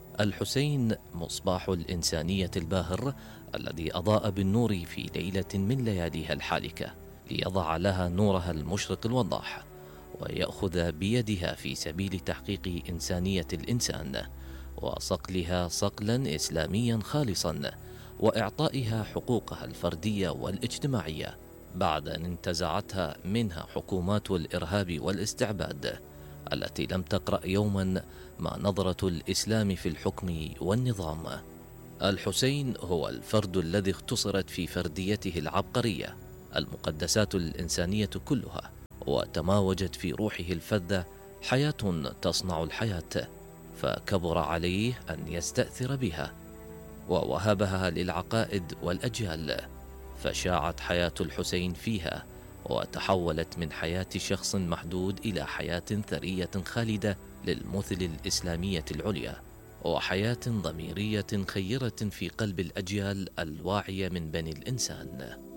الحسين مصباح الإنسانية الباهر الذي أضاء بالنور في ليلة من لياليها الحالكة، ليضع لها نورها المشرق الوضاح، ويأخذ بيدها في سبيل تحقيق إنسانية الإنسان، وصقلها صقلا إسلاميا خالصا، وإعطائها حقوقها الفردية والاجتماعية بعد أن انتزعتها منها حكومات الإرهاب والاستعباد التي لم تقرأ يوما ما نظرة الإسلام في الحكم والنظام. الحسين هو الفرد الذي اختصرت في فرديته العبقرية المقدسات الإنسانية كلها، وتماوجت في روحه الفذة حياة تصنع الحياة، فكبر عليه أن يستأثر بها ووهبها للعقائد والأجيال، فشاعت حياة الحسين فيها، وتحولت من حياة شخص محدود إلى حياة ثرية خالدة للمثل الإسلامية العليا، وحياة ضميرية خيرة في قلب الأجيال الواعية من بني الإنسان.